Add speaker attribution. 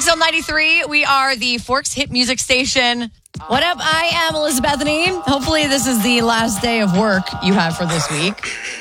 Speaker 1: Zone 93. We are the Forks Hit Music Station. What up? I am Elizabeth Bethany. Hopefully this is the last day of work you have for this week.